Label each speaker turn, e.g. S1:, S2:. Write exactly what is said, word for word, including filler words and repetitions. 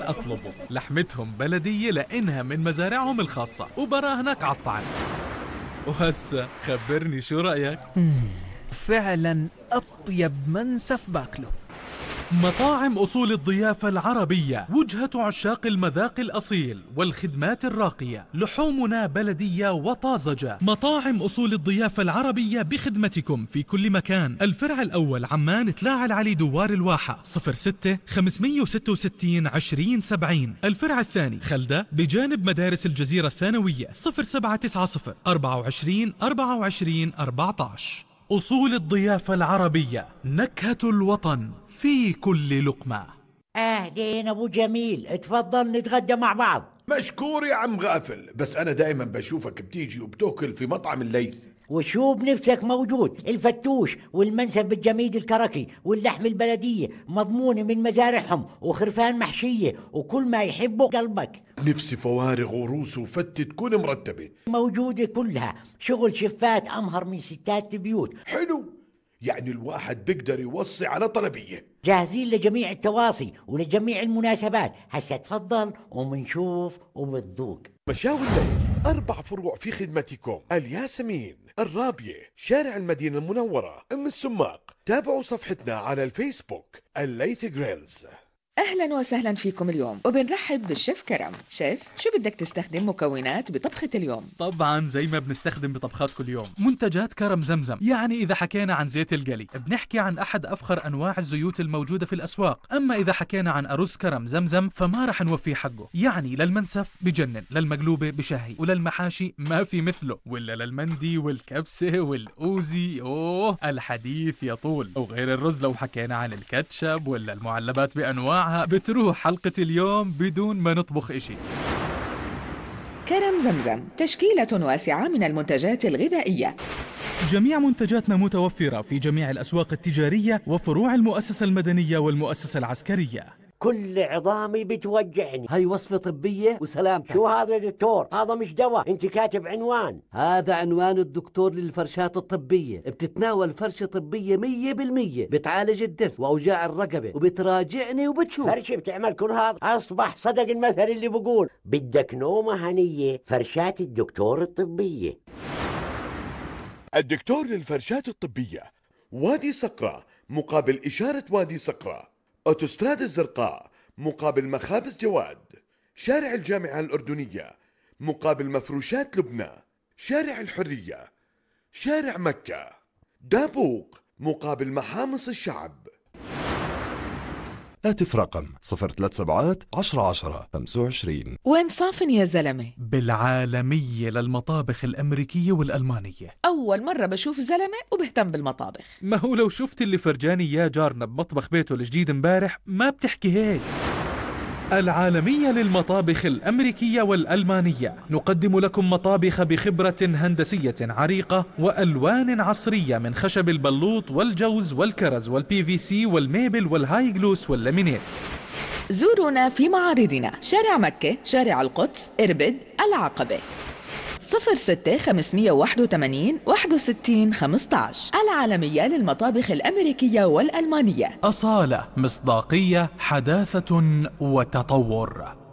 S1: أطلبه. لحمتهم بلدية لأنها من مزارعهم الخاصة وبراهنك على الطعم. وهسا خبرني شو رأيك؟
S2: فعلا أطيب منسف باكله.
S1: مطاعم أصول الضيافة العربية، وجهة عشاق المذاق الأصيل والخدمات الراقية. لحومنا بلدية وطازجة. مطاعم أصول الضيافة العربية بخدمتكم في كل مكان. الفرع الأول عمان تلاعة العلي دوار الواحة صفر ستة خمسمية وستة وستين عشرين سبعين. الفرع الثاني خلدة بجانب مدارس الجزيرة الثانوية صفر سبعة تسعة صفر أربعة وعشرين أربعة وعشرين أربعة عشر. أصول الضيافة العربية، نكهة الوطن في كل لقمة.
S3: أهلين أبو جميل، اتفضل نتغدى مع بعض.
S4: مشكور يا عم غافل، بس أنا دائما بشوفك بتيجي وبتاكل في مطعم الليث.
S3: وشو بنفسك موجود، الفتوش والمنسف بالجميد الكركي واللحم البلدية مضمونة من مزارعهم وخرفان محشية وكل ما يحبه قلبك.
S4: نفسي فوارغ وروس وفتة تكون مرتبة
S3: موجودة كلها، شغل شفات أمهر من ستات البيوت.
S4: حلو، يعني الواحد بيقدر يوصي على طلبية.
S3: جاهزين لجميع التواصي ولجميع المناسبات. هسا تفضل ومنشوف وبتذوق.
S4: مشاوي الليث أربع فروع في خدمتكم: الياسمين، الرابية، شارع المدينة المنورة، أم السماق. تابعوا صفحتنا على الفيسبوك الليث جريلز.
S5: أهلا وسهلا فيكم اليوم، وبنرحب بالشيف كرم. شيف، شو بدك تستخدم مكونات بطبخة اليوم؟
S1: طبعا زي ما بنستخدم بطبخات كل يوم، منتجات كرم زمزم. يعني إذا حكينا عن زيت القلي بنحكي عن أحد أفخر أنواع الزيوت الموجودة في الأسواق. أما إذا حكينا عن أرز كرم زمزم فما رح نوفيه حقه. يعني للمنسف بجنن، للمقلوبة بشهي، وللمحاشي ما في مثله، ولا للمندي والكبسة والأوزي أوه الحديث يطول. وغير الرز لو حكينا عن الكاتشب ولا المعلبات بأنواع بتروح حلقة اليوم بدون ما نطبخ إشي.
S5: كرم زمزم تشكيلة واسعة من المنتجات الغذائية.
S1: جميع منتجاتنا متوفرة في جميع الأسواق التجارية وفروع المؤسسة المدنية والمؤسسة العسكرية.
S3: كل عظامي بتوجعني.
S6: هاي وصفة طبية وسلامتك.
S3: شو هذا يا دكتور؟ هذا مش دواء، انت كاتب عنوان.
S6: هذا عنوان الدكتور للفرشات الطبية، بتتناول فرشة طبية مية بالمية، بتعالج الدس وأوجاع الرقبة وبتراجعني وبتشوف.
S3: فرشة بتعمل كل هذا؟ أصبح صدق المثل اللي بقول بدك نومة هنية، فرشات الدكتور الطبية.
S4: الدكتور للفرشات الطبية، وادي صقرة مقابل إشارة وادي صقرة، أوتوستراد الزرقاء مقابل مخابز جواد، شارع الجامعة الأردنية مقابل مفروشات لبنى، شارع الحرية، شارع مكة، دابوق مقابل محامص الشعب.
S7: هاتف رقم صفر ثلاث سبعات عشرة عشرة خمسة وعشرين.
S5: وين صافن يا زلمة؟
S1: بالعالمية للمطابخ الأمريكية والألمانية.
S5: أول مرة بشوف زلمة وبهتم بالمطابخ.
S1: ما هو لو شفت اللي فرجاني يا جارنا بمطبخ بيته الجديد امبارح ما بتحكي هيك. العالمية للمطابخ الأمريكية والألمانية، نقدم لكم مطابخ بخبرة هندسية عريقة وألوان عصرية من خشب البلوط والجوز والكرز والبي في سي والميبل والهاي جلوس واللامينيت.
S5: زورونا في معارضنا: شارع مكة، شارع القدس، إربد، العقبة. صفر ستة خمسمية واحد وثمانين واحد وستين خمسة عشر. العالمية للمطابخ الأمريكية والألمانية.
S1: أصالة، مصداقية، حداثة وتطور.